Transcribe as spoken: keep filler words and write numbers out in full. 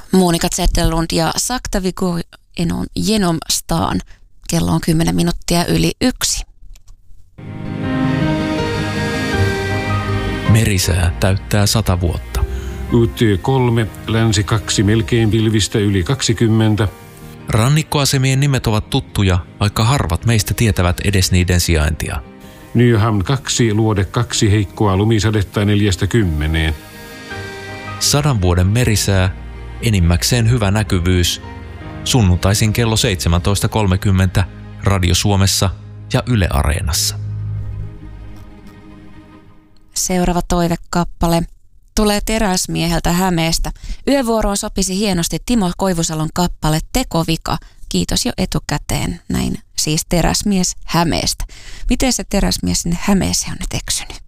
Monika Zetterlund ja Sakta vi går genom stan. Kello on kymmenen minuuttia yli yksi. Merisää täyttää sata vuotta. U T kolme, länsi kaksi, melkein pilvistä yli kaksikymmentä. Rannikkoasemien nimet ovat tuttuja, vaikka harvat meistä tietävät edes niiden sijaintia. Nyhamn kaksi, luode kaksi, heikkoa lumisadetta neljästä kymmeneen. Sadan vuoden merisää, enimmäkseen hyvä näkyvyys. Sunnuntaisin kello seitsemäntoista kolmekymmentä Radio Suomessa ja Yle Areenassa. Seuraava toivekappale tulee Teräsmieheltä Hämeestä. Yövuoroon sopisi hienosti Timo Koivusalon kappale Tekovika. Kiitos jo etukäteen. Näin siis Teräsmies Hämeestä. Miten se teräsmies sinne Hämeeseen on nyt eksynyt?